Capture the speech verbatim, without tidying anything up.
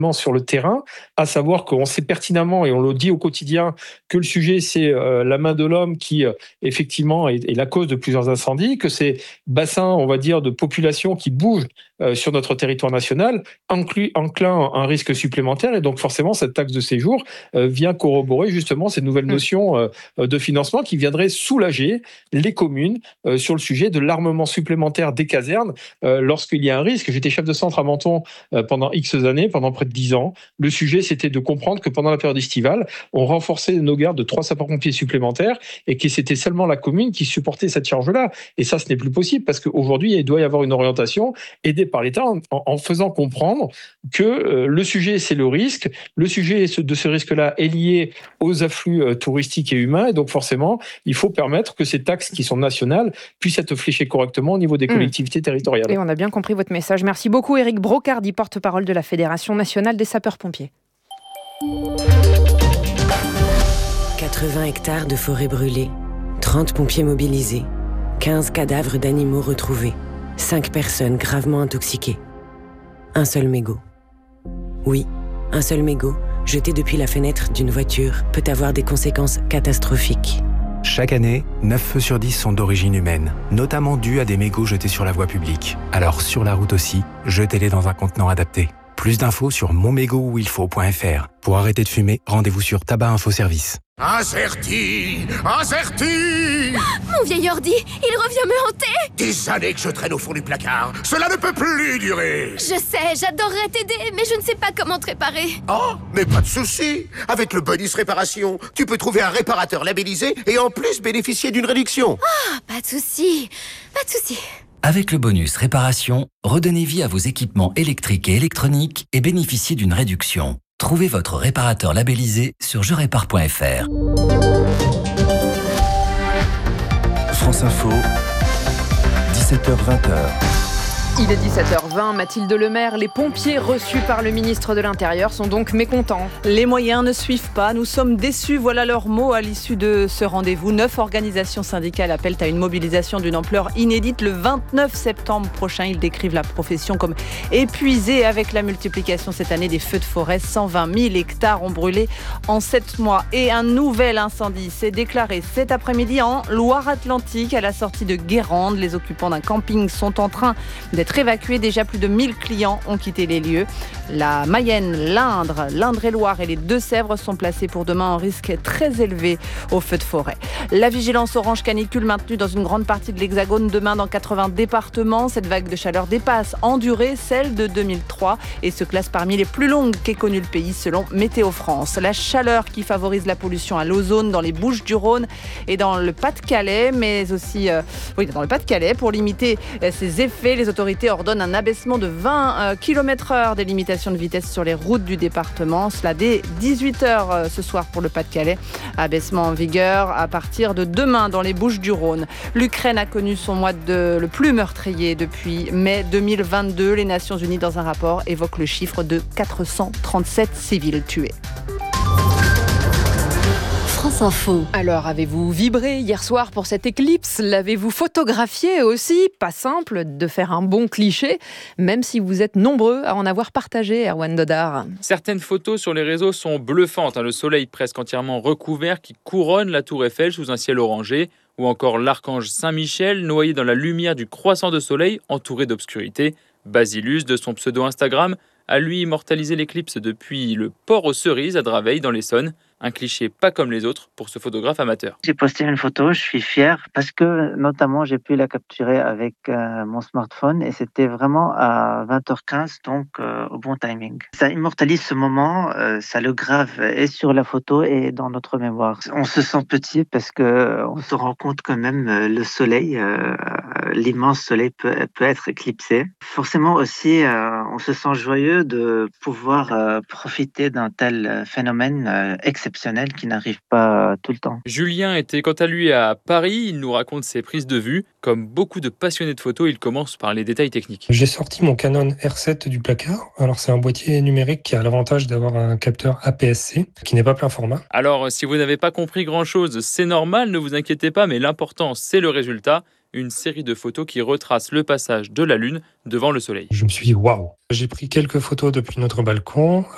sur le terrain, à savoir qu'on sait pertinemment, et on le dit au quotidien, que le sujet, c'est euh, la main de l'homme qui, euh, effectivement, est, est la cause de plusieurs incendies, que ces bassins, on va dire, de population qui bougent euh, sur notre territoire national, inclut, enclin un risque supplémentaire, et donc forcément, cette taxe de séjour euh, vient corroborer justement ces nouvelles notions euh, de financement qui viendraient soulager les communes euh, sur le sujet de l'armement supplémentaire des casernes euh, lorsqu'il y a un risque. J'étais chef de centre à Menton euh, pendant X années, pendant près de dix ans. Le sujet, c'était de comprendre que pendant la période estivale, on renforçait nos gardes de trois sapeurs-pompiers supplémentaires et que c'était seulement la commune qui supportait cette charge-là. Et ça, ce n'est plus possible parce qu'aujourd'hui, il doit y avoir une orientation aidée par l'État en, en faisant comprendre que euh, le sujet, c'est le risque. Le sujet de ce risque-là est lié aux afflux euh, touristiques et humains. Et donc, forcément, il faut permettre que ces taxes qui sont nationales puissent être fléchées correctement au niveau des collectivités mmh. territoriales. Et on a bien compris votre message. Merci beaucoup, Éric Brocardi, porte-parole de la Fédération nationale des sapeurs-pompiers. quatre-vingts hectares de forêt brûlée, trente pompiers mobilisés, quinze cadavres d'animaux retrouvés, cinq personnes gravement intoxiquées. Un seul mégot. Oui, un seul mégot, jeté depuis la fenêtre d'une voiture, peut avoir des conséquences catastrophiques. Chaque année, neuf feux sur dix sont d'origine humaine, notamment dus à des mégots jetés sur la voie publique. Alors sur la route aussi, jetez-les dans un contenant adapté. Plus d'infos sur mon mégot où il faut point f r. Pour arrêter de fumer, rendez-vous sur Tabac Info Service. Incerti, incerti. Mon vieil ordi, il revient me hanter. Des années que je traîne au fond du placard. Cela ne peut plus durer. Je sais, j'adorerais t'aider, mais je ne sais pas comment te réparer. Oh, mais pas de souci. Avec le bonus réparation, tu peux trouver un réparateur labellisé et en plus bénéficier d'une réduction. Ah, oh, pas de souci, pas de souci. Avec le bonus réparation, redonnez vie à vos équipements électriques et électroniques et bénéficiez d'une réduction. Trouvez votre réparateur labellisé sur je répare point f r. France Info, dix-sept heures vingt. Il est dix-sept heures vingt, Mathilde Lemaire. Les pompiers reçus par le ministre de l'Intérieur sont donc mécontents. Les moyens ne suivent pas, nous sommes déçus, voilà leurs mots à l'issue de ce rendez-vous. Neuf organisations syndicales appellent à une mobilisation d'une ampleur inédite le vingt-neuf septembre prochain. Ils décrivent la profession comme épuisée avec la multiplication cette année des feux de forêt. cent vingt mille hectares ont brûlé en sept mois. Et un nouvel incendie s'est déclaré cet après-midi en Loire-Atlantique, à la sortie de Guérande. Les occupants d'un camping sont en train d'être évacués. Déjà plus de mille clients ont quitté les lieux. La Mayenne, l'Indre, l'Indre-et-Loire et les Deux-Sèvres sont placés pour demain en risque très élevé au feu de forêt. La vigilance orange canicule maintenue dans une grande partie de l'Hexagone demain dans quatre-vingts départements. Cette vague de chaleur dépasse en durée celle de deux mille trois et se classe parmi les plus longues qu'ait connu le pays selon Météo France. La chaleur qui favorise la pollution à l'ozone dans les Bouches-du-Rhône et dans le Pas-de-Calais, mais aussi euh, oui, dans le Pas-de-Calais. Pour limiter euh, ses effets, les autorités ordonne un abaissement de vingt kilomètres heure des limitations de vitesse sur les routes du département. Cela dès dix-huit heures ce soir pour le Pas-de-Calais. Abaissement en vigueur à partir de demain dans les Bouches-du-Rhône. L'Ukraine a connu son mois de le plus meurtrier depuis mai deux mille vingt-deux. Les Nations Unies, dans un rapport, évoquent le chiffre de quatre cent trente-sept civils tués. France Info. Alors, avez-vous vibré hier soir pour cette éclipse ? L'avez-vous photographié aussi ? Pas simple de faire un bon cliché, même si vous êtes nombreux à en avoir partagé, Erwan Dodard. Certaines photos sur les réseaux sont bluffantes. Hein, le soleil presque entièrement recouvert qui couronne la tour Eiffel sous un ciel orangé, ou encore l'archange Saint-Michel noyé dans la lumière du croissant de soleil entouré d'obscurité. Basilus, de son pseudo Instagram, a lui immortalisé l'éclipse depuis le port aux Cerises à Draveil dans l'Essonne. Un cliché pas comme les autres pour ce photographe amateur. J'ai posté une photo, je suis fier parce que notamment j'ai pu la capturer avec euh, mon smartphone et c'était vraiment à vingt heures quinze, donc euh, au bon timing. Ça immortalise ce moment, euh, ça le grave et sur la photo et dans notre mémoire. On se sent petit parce que on se rend compte quand même euh, le soleil, euh, l'immense soleil peut, peut être éclipsé. Forcément aussi, euh, on se sent joyeux de pouvoir euh, profiter d'un tel phénomène euh, exceptionnel qui n'arrive pas tout le temps. Julien était quant à lui à Paris, il nous raconte ses prises de vue. Comme beaucoup de passionnés de photos, il commence par les détails techniques. J'ai sorti mon Canon R sept du placard. Alors c'est un boîtier numérique qui a l'avantage d'avoir un capteur A P S C qui n'est pas plein format. Alors si vous n'avez pas compris grand-chose, c'est normal, ne vous inquiétez pas, mais l'important c'est le résultat. Une série de photos qui retrace le passage de la Lune devant le Soleil. Je me suis dit waouh. J'ai pris quelques photos depuis notre balcon.